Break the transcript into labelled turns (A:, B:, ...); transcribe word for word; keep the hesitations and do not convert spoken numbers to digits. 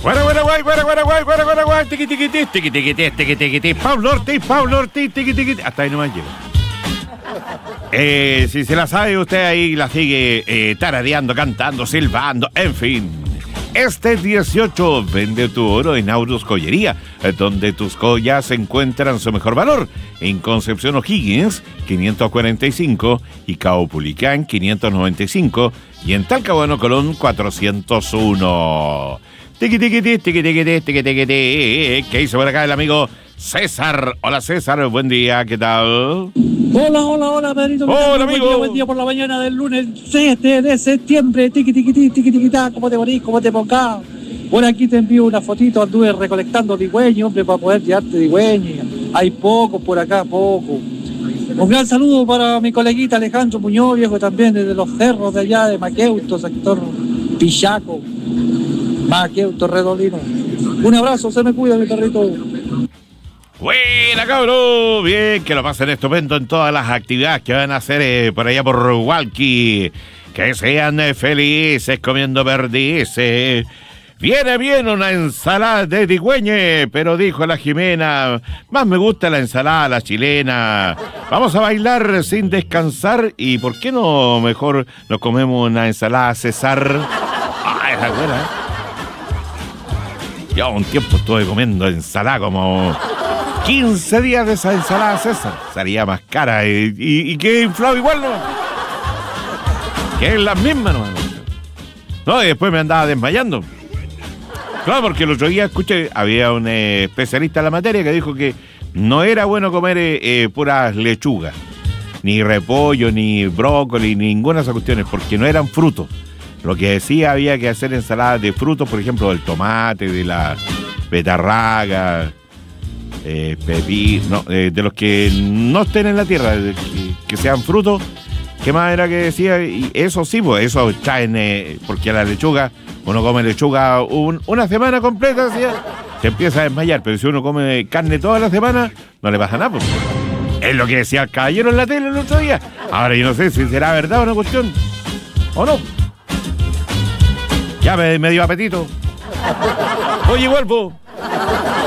A: Bueno, bueno, guay, bueno, bueno, guay, bueno, bueno, guay, tiqui, tiqui, tiqui, tiqui, tiqui, tiqui, tiqui, tiqui, Pablo Ortiz, Pablo Ortiz, tiqui, tiqui, hasta ahí nomás llego. Eh, si se la sabe usted ahí, la sigue eh, tarareando, cantando, silbando, en fin. Este dieciocho vende tu oro en Auros Joyería, donde tus joyas encuentran su mejor valor. En Concepción O'Higgins, quinientos cuarenta y cinco, y Caupolicán, quinientos noventa y cinco, y en Talcahuano, Colón, cuatrocientos uno. Tiqui, tiqui, tiqui, tiqui, tiqui, tiqui, tiqui, tiqui. ¿Qué hizo por acá el amigo César? Hola, César, buen día, ¿qué tal?
B: Hola, hola, hola, Pedrito.
A: Hola, amigo.
B: Buen día, buen día por la mañana del lunes siete de septiembre. Tiqui, tiqui, tiqui, tiqui, tiqui, ta. ¿Cómo te morís? ¿Cómo te pongas? Por aquí te envío una fotito. Anduve recolectando digüeños, hombre, para poder llevarte digüeños. Hay pocos por acá, pocos. Un gran saludo para mi coleguita Alejandro Muñoz, viejo, también desde los cerros de allá de Maqueuto, sector Pichaco. Maqueuto, Redolino. Un abrazo, se me cuida, mi perrito.
A: Buena, cabrón. Bien, que lo pasen estupendo en todas las actividades que van a hacer eh, por allá por Hualqui. Que sean eh, felices comiendo perdices. Viene bien una ensalada de digüeñe, pero dijo la Jimena, más me gusta la ensalada, la chilena. Vamos a bailar sin descansar y ¿por qué no mejor nos comemos una ensalada César? Ah, esa es buena, ¿eh? Yo un tiempo estuve comiendo ensalada como quince días de esa ensalada César. Sería más cara y, y, y que inflado igual, ¿no? Que es la misma, ¿no? No, y después me andaba desmayando. Claro, porque el otro día escuché, había un eh, especialista en la materia que dijo que no era bueno comer eh, eh, puras lechugas, ni repollo, ni brócoli, ninguna de esas cuestiones, porque no eran frutos. Lo que decía, había que hacer ensaladas de frutos, por ejemplo, del tomate, de la betarraga, eh, pepino, eh, de los que no estén en la tierra, que, que sean frutos. ¿Qué más era que decía? Y eso sí, pues eso traen, eh, porque a la lechuga, uno come lechuga un, una semana completa, ¿sí? Se empieza a desmayar, pero si uno come carne toda la semana, no le pasa nada, pues. Es lo que decía el caballero en la tele el otro día. Ahora yo no sé si será verdad o una cuestión, o no. Ya me, me dio apetito. Oye, vuelvo.